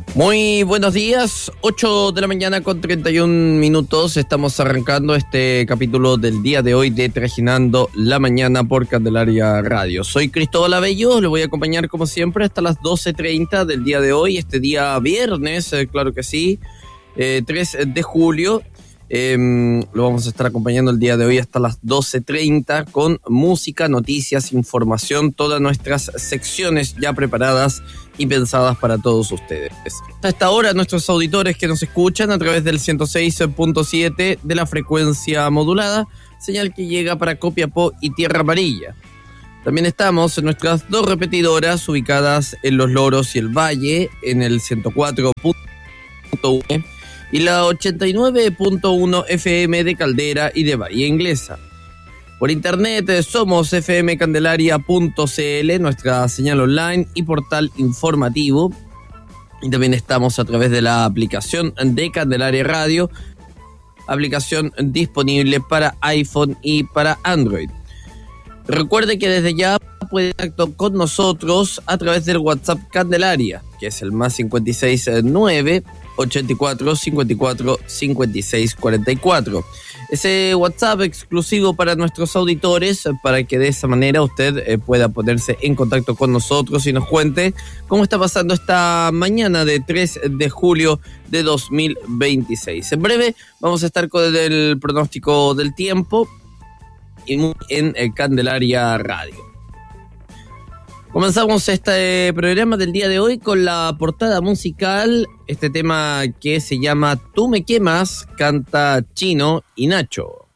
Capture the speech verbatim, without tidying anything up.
Muy buenos días, ocho de la mañana con treinta y un minutos, estamos arrancando este capítulo del día de hoy de Trajinando la Mañana por Candelaria Radio. Soy Cristóbal Abello, le voy a acompañar como siempre hasta las doce treinta del día de hoy, este día viernes, eh, claro que sí, eh, tres de julio. Eh, lo vamos a estar acompañando el día de hoy hasta las doce treinta con música, noticias, información, todas nuestras secciones ya preparadas y pensadas para todos ustedes. Hasta esta hora, nuestros auditores que nos escuchan a través del ciento seis punto siete de la frecuencia modulada, señal que llega para Copiapó y Tierra Amarilla. También estamos en nuestras dos repetidoras ubicadas en Los Loros y el Valle, en el ciento cuatro punto uno y la ochenta y nueve punto uno F M de Caldera y de Bahía Inglesa. Por internet somos f m candelaria punto c l, nuestra señal online y portal informativo. Y también estamos a través de la aplicación de Candelaria Radio, aplicación disponible para iPhone y para Android. Recuerde que desde ya puede contactar con nosotros a través del WhatsApp Candelaria, que es el más cinco seis nueve, ochenta y cuatro, cincuenta y cuatro, cincuenta y seis, cuarenta y cuatro. Ese WhatsApp exclusivo para nuestros auditores, para que de esa manera usted eh, pueda ponerse en contacto con nosotros y nos cuente cómo está pasando esta mañana de tres de julio de dos mil veintiséis. En breve vamos a estar con el pronóstico del tiempo en eh, Candelaria Radio. Comenzamos este programa del día de hoy con la portada musical, este tema que se llama Tú me quemas, canta Chino y Nacho.